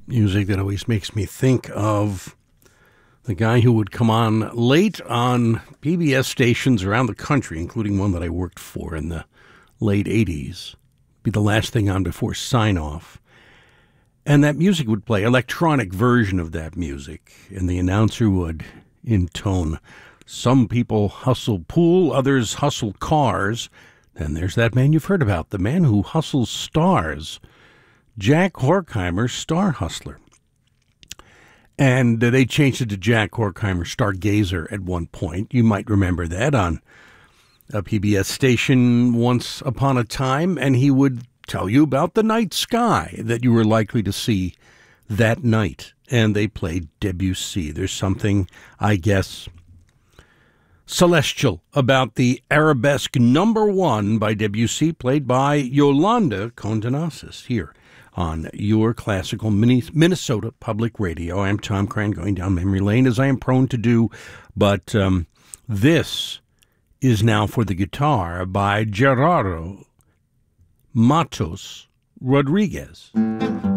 Music that always makes me think of the guy who would come on late on PBS stations around the country, including one that I worked for in the late 80s. Be the last thing on before sign-off. And that music would play, electronic version of that music, and the announcer would intone, "Some people hustle pool, others hustle cars." Then there's that man you've heard about, the man who hustles stars, Jack Horkheimer, Star Hustler. And they changed it to Jack Horkheimer, Stargazer at one point. You might remember that on a PBS station once upon a time, and he would tell you about the night sky that you were likely to see that night. And they played Debussy. There's something, I guess, celestial about the Arabesque number 1 by Debussy, played by Yolanda Condenasis here on your classical Minnesota Public Radio. I'm Tom Cran, going down memory lane as I am prone to do, but this is now for the guitar by Gerardo Matos Rodriguez.